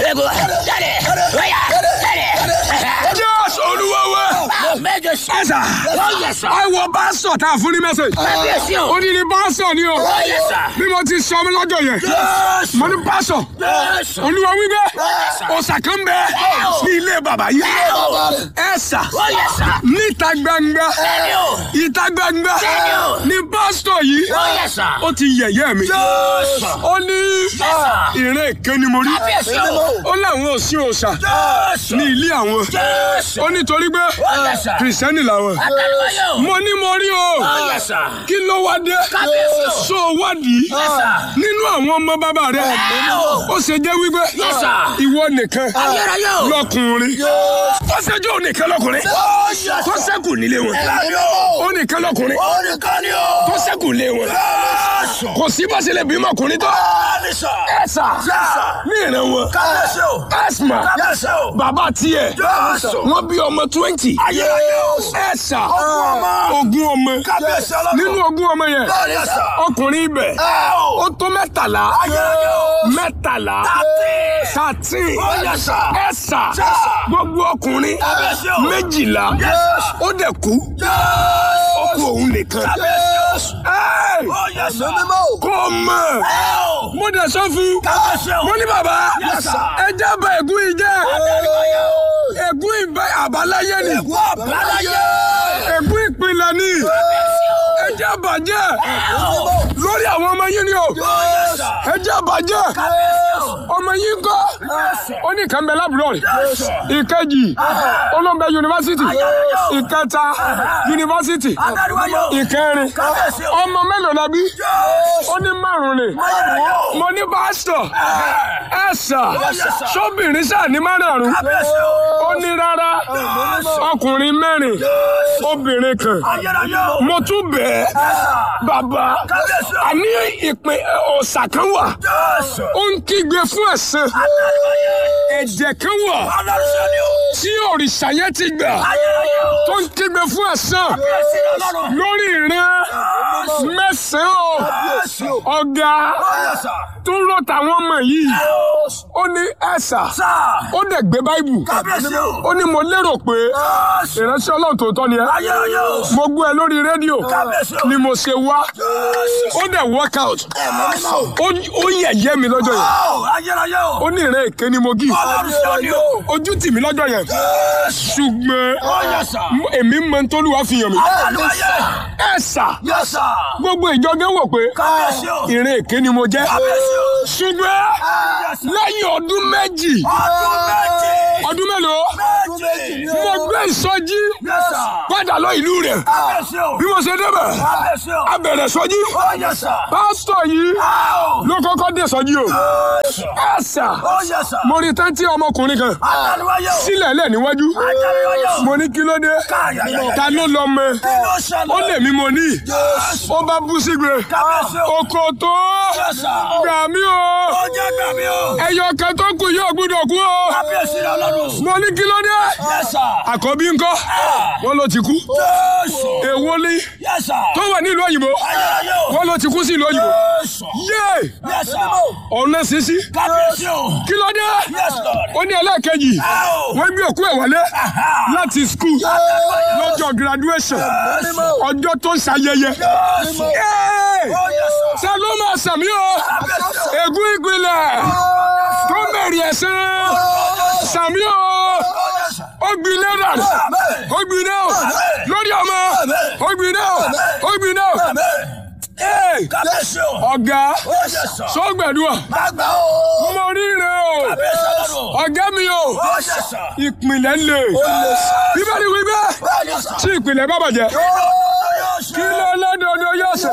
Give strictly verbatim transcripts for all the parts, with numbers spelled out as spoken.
Ego. Jáde. Oya. Jáde. Jésù Olúwa wa. Mẹ́jọ sí. Ẹ̀sà. Oh yes sir. Ẹ wo pásítọ̀ tá a fún ní mẹ́sẹ̀jì. Kábíyèsí o. Ó ní ní pásítọ̀ ni o. Oh yes sir. Bí mo ti sọ mi lọ́jọ́ yẹn. Yes. Mo ní pásítọ̀. Yes. Olúwa wí bẹ́ẹ̀. Yes. Òòṣà kan bẹ ní ilé bàbá yìí. Ẹ̀sà. Oh yes sir. Níta gbangba. Bẹ́ẹ̀ni o. Ìta gbangba. Bẹ́ẹ̀ni o. Ní pásítọ̀ yìí. Oh yes sir. Ó ti yẹ̀yẹ́ mi. Yes. Ó ní ìrìn èké ni mo rí. Kábíyèsí o. Ó láwọn ò sí òòṣà Yes. ní ilé àwọn. Yes. Ó nítorí pé Oh yes sir. kìrìsìtẹ́nì làwọn. Àtàlùwáyé o. Mo ní mo rí o. Oh yes sir. Kí ló wá dé? Kábíyèsí o. So wádìí Yes sir. nínú àwọn ọmọ bàbá rẹ. o. Ó ṣe jẹ́ wípé Yes sir. ìwọ nìkan Ayérayé o. lọkùnrin. Ó ṣe jẹ́ ònìkan lọkùnrin. Oh yes sir. Tó ṣẹ́kù nílé wọn. Bẹ́ẹ̀ni o. Ó nìkan lọkùnrin. Ó ní ká ní o. Tó ṣẹ́kù nílé wọn. Yes. Kò sí bá ṣe lè bímọ ọkùnrin tó. Bẹ́ẹ̀ni sir. Ẹ̀sà ní ìran wọn. Kábíyèsí o. Ẹ̀sìmà Kábíyèsí o. bàbá tiẹ̀ Yes. wọ́n bí ọmọ twenty. Ayérayé o. Ẹ̀sà ọmọ. ogún ọmọ. Kábíyèsí Ọlọ́run. Nínú ogún ọmọ yẹn Bẹ́ẹ̀ni sir. ọkùnrin ibẹ̀ Ẹ o. ó tó mẹ́tàlá. Ayérayé o. Mẹ́tàlá. Thirty. Thirteen. Oh yes sir. Ẹ̀sà Yes, sir. gbogbo ọkùnrin Kábíyèsí o. méjìlá Yes. ó dẹ̀ kú. Yes. Ó kú òun nìkan. Kábíyèsí o. Ẹ́ẹ̀! Oh yes sir. Kò mọ̀. Ẹ o. Mo dẹ̀ sọ fún. Kábíyèsí o. Mo ní bàbá Yes, sir. ẹ jábọ̀ ègún yìí jẹ́. Àtàlùwáyé o. Ègún ìbá àbáláyé ni. Ègún àbáláyé. Ègún ìpìlẹ̀ ni. Ẹ jẹ́ bàjẹ́ lórí àwọn ọmọ yín ni o. Oh yes sir. Ẹ jẹ́ bàjẹ́. Kábíyèsí o. Ọmọ yín kọ́. Ó ní kan bẹ lábúrò rẹ̀. Yes sir. Ìkejì olóńgbẹ yunifásitì. Ìkẹta yunifásitì. Àtàlùwáyé o. Ìkẹrin Kábíyèsí o. ọmọ mélòó la bí? Yes. Ó ní márùn-ún ni. Ayérayé o. Mo ní pásítọ̀. Ẹ̀sà Yes, sir. sóbìnrin sáà ní márùn-ún. Kábíyèsí o. Ó ní rárá ọkùnrin mẹ́rin obìnrin kan. Ayérayé o. Mo tún bẹ̀ ẹ́ bàbá Kábíyèsí o. àní ìpín òòṣà kan wà Yes. ó ń kígbe fún ẹ̀san. Àtàlùwáyé. Ẹ̀jẹ̀ kan wà Ọlọ́run ni o. tí òrìṣà yẹn ti gbà Ayérayé o. tó ń kígbe fún ẹ̀san Kábíyèsí Ọlọ́run. lórí ìran mẹ́sàn-án Yes. o. Ọ̀gá Oh yes sir. tó ń rọ tàwọn ọmọ yìí Yes. ó ní ẹ̀sà Sir. ó dẹ̀ gbé báìbù Kábíyèsí o. ó ní mo lérò pé Yes. ìránṣẹ́ Ọlọ́run tòótọ́ ni ẹ́. Ayérayé o. Mo gbọ́ ẹ lórí rédíò Kábíyèsí o. ni mo ṣe wá Yes. ó dẹ̀ workout Ẹ̀mọ́. ó ó yẹ̀yẹ́ mi lọ́jọ́ yẹn Oh, ayérayé o. ó ní ìrẹ́ èké ni mo gì Ọlọ́run ni o. ojú tì mí lọ́jọ́ yẹn ṣùgbọ́n Oh yes sir. m- èmi mọ t'Olúwa fi hàn mí. Àtàlùwáyé. Ẹ̀sà Yes sir. gbogbo ìjọ gẹ́ wò pé Kábíyèsí o. ìrẹ́ èké ni mo jẹ́ Kábíyèsí o. ṣùgbọ́n Yes sir. lẹ́yìn ọdún méjì Ọdún méjì. ọdún mélòó Méjì. mo gbé ìsọjí Yes sir. padà lọ ìlú rẹ̀ Kábíyèsí o. bí mo ṣe débẹ̀ Kábíyèsí o. a bẹ̀rẹ̀ sọjí Oh yes sir. pásítọ̀ yìí Oh. ló kọ́kọ́ dé sọjí o. Yes sir. Ẹ̀sà Oh yes sir. mo rí tẹ́tí ọmọkùnrin kan Àtàlùwáyé o. sílẹ̀ lẹ̀ níwájú Àtàlùwáyé o. mo ní kí ló dé Káyàyàyà. ta ló lọ mọ Kí ló ṣẹlẹ̀? ó lè mí mo ní Yes. ó bá bú sígbe Kábíyèsí o. oko tó Yes sir. gbà mí o Ó jẹ́ gbàmí o. ẹyọ kan tó kù yóò gbúdọ̀ kú o Kábíyèsí Ọlọ́run. mo ní kí ló dé Yes sir. àkọ́bí ńkọ́ wọ́n ló ti kú Yes. èwo ní Yes sir. tó wà nílùú òyìnbó Ayérayé o. wọ́n ló ti kú sí ìlú òyìnbó Yes. yé Yes sir. ọ̀nà sísí Kábíyèsí o. kí ló dé Yes Lord. ó ní ẹlẹ́ẹ̀kejì Oh. wọ́n gbé òkú ẹ̀ wálé láti skul lọ́jọ́ graduation ọjọ́ tó ń ṣayẹyẹ. Yes. Yay! Oh yes sir. ṣe ló máa sàmí o ègún ìgbìlẹ̀ tó mẹ̀rì ẹ̀sìn sàmí o ó gbiná dànù ó gbiná o lórí ọmọ ó gbiná o ó gbiná o. Hey! Kábíyèsí o. Ọ̀gá Oh yes sir. sọ́gbẹ̀dúà Gbàgbà o. mo ríre o Kábíyèsí Ọlọ́run. ọ̀gá mi o Oh yes sir. ìpìlẹ̀ lè bíbélì wípé Oh yes sir. tí ìpìlẹ̀ bá bàjẹ́ Oh yes kí sir. ló lọ́dọọdọ yóò ṣe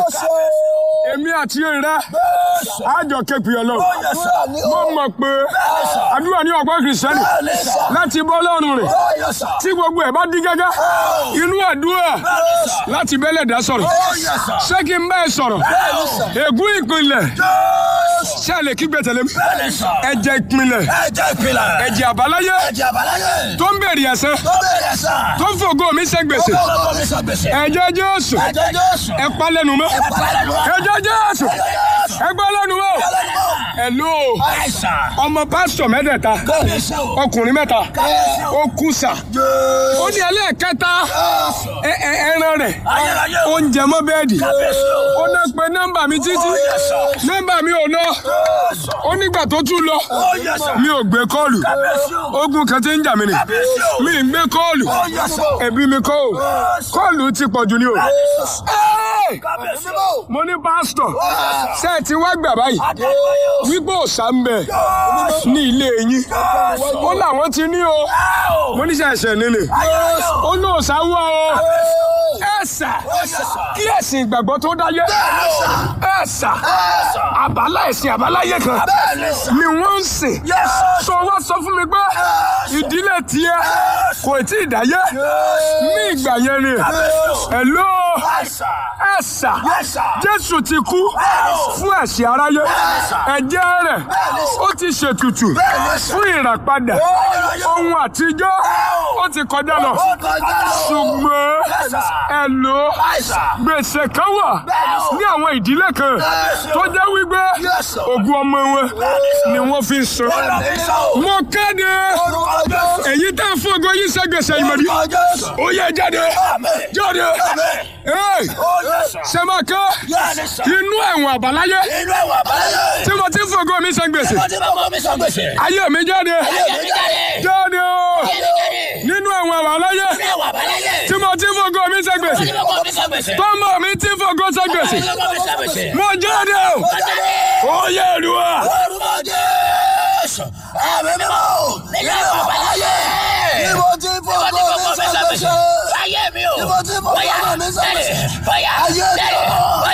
èmi àti ìrẹ́ àjọ képe ọlọ́run Oh yes sir. mo mọ̀ pé àdúrà ní ọ̀pọ̀ kìrìsìtẹ́nì láti bọ́ lọ́rùn rẹ̀ Oh yes sir. tí gbogbo ẹ̀ bá dí gẹ́gẹ́ inú àdúrà láti bẹ́lẹ̀ dá sọ̀rọ̀ Oh yes sir. ṣé kí n bá ẹ sọ̀rọ̀ ègún ìpìlẹ̀ ṣé a lè kígbe tẹ̀lé mi Bẹ́ẹ̀ni sir. ẹ̀jẹ̀ ìpìlẹ̀ Ẹ̀jẹ̀ ìpìlẹ̀. ẹ̀jẹ̀ àbáláyé Ẹ̀jẹ̀ àbáláyé. tó ń bèrè ẹ̀san Tó bẹ̀rẹ̀ sir. tó ń fògo mi ṣe gbèsè Ọlọ́run mi sọ gbèsè. ẹ̀jẹ̀ Jésù Ẹ̀jẹ̀ Jésù. ẹ pa lẹ́nu mọ́ Ẹ̀pàlẹ́nu. ẹ̀jẹ̀ Jésù Ẹ̀jẹ̀ Jésù. ẹgbẹ́ lẹ́nu o. Hello. Ọmọ pásítọ̀ mẹ́tẹ̀ẹ̀ta. Ọkùnrin mẹ́ta. Ó kú sà. Ó ní ẹlẹ́ẹ̀kẹta ẹran rẹ̀. Oúnjẹ mọ́ bẹ́ẹ̀dì. Ó náà pe nọ́mbà mi títí. Nọ́mbà mi ò lọ. Ó nígbà tó tún lọ. Mi ò gbé kọ́ọ̀lù. Ogun kan ti ń jà mí ni. Mi ń gbé kọ́ọ̀lù. Ẹ̀bí mi kọ́ o. Kọ́ọ̀lù ti pọ̀ jù ni o. Mo ní pásítọ̀. Ṣé ẹ ti wá gbà báyìí? Wípé òòṣà ń bẹ ní ilé yín. Ó làwọn ti ní o. Mo ní ṣẹ̀ṣẹ̀ nílé. Ó ní òòṣà wá o. Ẹ̀sà kí ẹ̀sìn ìgbàgbọ́ tó dáyé. Ẹ̀sà àbálá ẹ̀sìn àbáláyé kan ni wọ́n ń sìn. Sọ wá sọ fún mi pé ìdílé tiẹ̀ kò tí ì dáyé ní ìgbà yẹn ni. Hello. Ẹ̀sà Jésù ti kú fún ẹ̀ṣẹ̀ aráyé. Ẹ̀jẹ̀ rẹ̀ ó ti ṣètùtù fún ìràpadà. Ohun àtijọ́ ó ti kọjá lọ. Ṣùgbọ́n Hello. Gbèsè kan wà ní àwọn ìdílé kan tó jẹ́ wípé ogún ọmọ wọn ni wọ́n fi ń san. Mo kéde èyí tá a fọ́gọ́ yìí ṣe gbèsè ìmọ̀dí. Ó yẹ jáde jáde. Ṣé máa ká inú ẹ̀wọ̀n àbáláyé tí mo ti fọ́gọ́ mi ṣe gbèsè. Ayé mi jáde jáde o nínú ẹ̀wọ̀n àbáláyé tí mo ti fọ́gọ́ mi ṣe gbèsè. Tọ́mọ mi ti fọ́gọ́ ṣe gbèsè. Mo jáde o. Ó yẹ ìlúwa. Ẹ̀mí mímọ́ nínú ẹ̀wọ̀n àbáláyé tí mo ti fọ́gọ́ mi ṣe gbèsè. Ayé mi o. Tí mo ti fọ́gọ́ mi ṣe gbèsè. Ayé mi o.